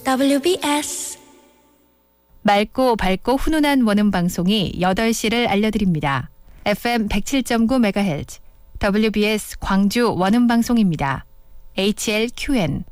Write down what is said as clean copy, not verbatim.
WBS 맑고 밝고 훈훈한 원음 방송이 8시를 알려드립니다. FM 107.9MHz WBS 광주 원음 방송입니다. HLQN